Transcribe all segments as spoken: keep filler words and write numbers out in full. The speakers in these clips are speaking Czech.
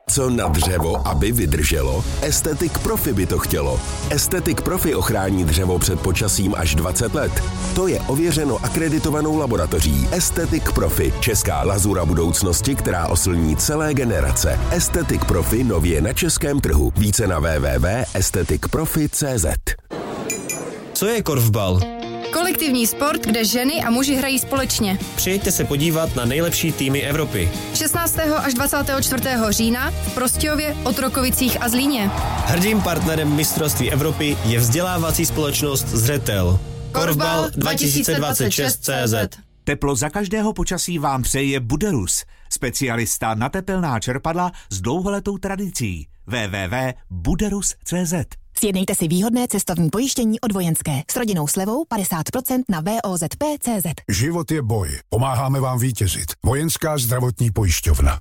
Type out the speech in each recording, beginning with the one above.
Co na dřevo, aby vydrželo? Estetik Profi by to chtělo. Estetik Profi ochrání dřevo před počasím až dvacet let. To je ověřeno akreditovanou laboratoří Estetik Profi, česká lazura budoucnosti, která oslní celé generace. Estetik Profi nově na českém trhu. Více na w w w tečka estetik profi tečka c z. Co je korfbal? Kolektivní sport, kde ženy a muži hrají společně. Přijďte se podívat na nejlepší týmy Evropy. šestnáctého až dvacátého čtvrtého října v Prostějově, Otrokovicích a Zlíně. Hrdým partnerem mistrovství Evropy je vzdělávací společnost Zřetel. Korfbal dva tisíce dvacet šest tečka cé zet. Teplo za každého počasí vám přeje Buderus, specialista na tepelná čerpadla s dlouholetou tradicí. w w w tečka buderus tečka cé zet. Sjednejte si výhodné cestovní pojištění od Vojenské s rodinnou slevou padesát procent na V O Z P tečka cé zet. Život je boj. Pomáháme vám vítězit. Vojenská zdravotní pojišťovna.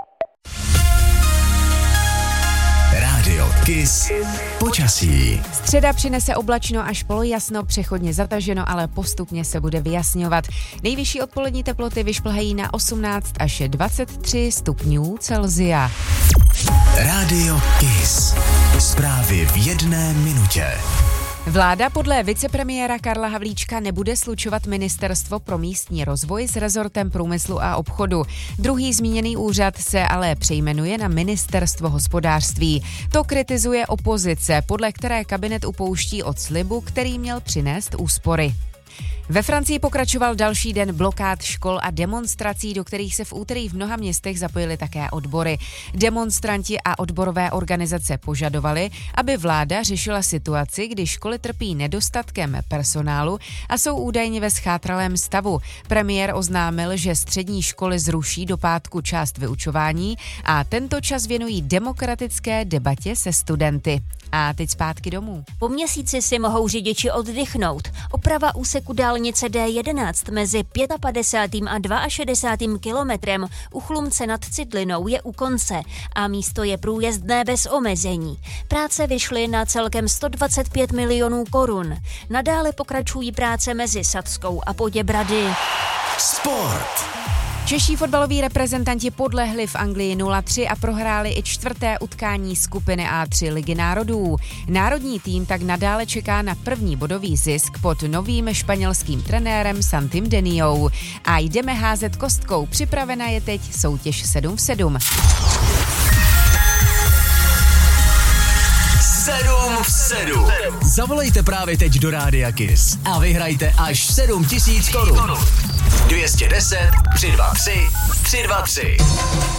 Rádio Kiss. Počasí. Středa přinese oblačno až polojasno, přechodně zataženo, ale postupně se bude vyjasňovat. Nejvyšší odpolední teploty vyšplhají na osmnáct až dvacet tři stupňů Celsia. Rádio Kiss. Zprávy v jedné minutě. Vláda podle vicepremiéra Karla Havlíčka nebude slučovat Ministerstvo pro místní rozvoj s rezortem průmyslu a obchodu. Druhý zmíněný úřad se ale přejmenuje na Ministerstvo hospodářství. To kritizuje opozice, podle které kabinet upouští od slibu, který měl přinést úspory. Ve Francii pokračoval další den blokád škol a demonstrací, do kterých se v úterý v mnoha městech zapojily také odbory. Demonstranti a odborové organizace požadovali, aby vláda řešila situaci, kdy školy trpí nedostatkem personálu a jsou údajně ve schátralém stavu. Premiér oznámil, že střední školy zruší do pátku část vyučování a tento čas věnují demokratické debatě se studenty. A teď zpátky domů. Po měsíci si mohou řidiči oddychnout. Oprava úseku dálnice D jedenáct mezi padesátým pátým a šedesátým druhým kilometrem u Chlumce nad Cidlinou je u konce a místo je průjezdné bez omezení. Práce vyšly na celkem sto dvacet pět milionů korun. Nadále pokračují práce mezi Sadskou a Poděbrady. Sport. Čeští fotbaloví reprezentanti podlehli v Anglii nula tři a prohráli i čtvrté utkání skupiny A tři Ligy národů. Národní tým tak nadále čeká na první bodový zisk pod novým španělským trenérem Santim Deniou. A jdeme házet kostkou, připravena je teď soutěž sedm v sedm. sedm v sedm. Zavolejte právě teď do Rádia Kiss a vyhrajte až sedm tisíc korun. dvě stě deset, tři dva tři, tři dva tři.